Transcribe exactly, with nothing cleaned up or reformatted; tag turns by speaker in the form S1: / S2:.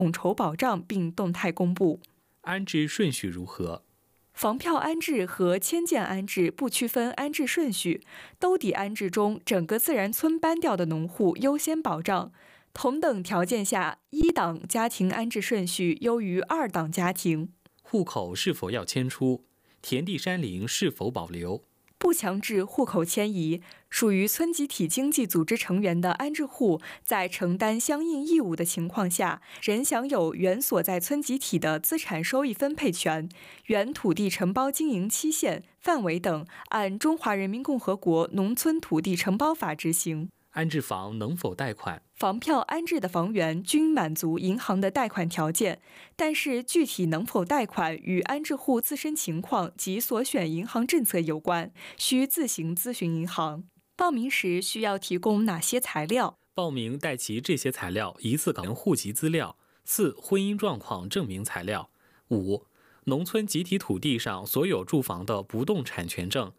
S1: 统筹保障并动态公布。
S2: 安置顺序如何？
S1: 房票安置和迁建安置不区分安置顺序，兜底安置中，整个自然村搬掉的农户优先保障。同等条件下，一档家庭安置顺序优于二档家庭。
S2: 户口是否要迁出？田地山林是否保留？
S1: 不强制户口迁移，属于村集体经济组织成员的安置户，在承担相应义务的情况下，仍享有原所在村集体的资产收益分配权。原土地承包经营期限、范围等，按《中华人民共和国农村土地承包法》执行。
S2: 安置房能否贷款？
S1: 房票安置的房源均满足银行的贷款条件，但是具体能否贷款与安置户自身情况及所选银行政策有关，需自行咨询银行。报名时需要提供哪些材料？
S2: 报名带齐这些材料：一次港人户籍资料；四、婚姻状况证明材料；五、农村集体土地上所有住房的不动产权证；